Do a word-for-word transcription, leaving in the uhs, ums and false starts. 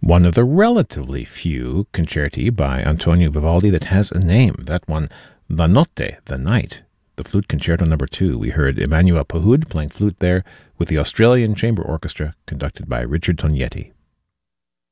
One of the relatively few concerti by Antonio Vivaldi that has a name. That one, La Notte, The Night, the Flute Concerto Number Two. We heard Emmanuel Pahud playing flute there with the Australian Chamber Orchestra conducted by Richard Tognetti.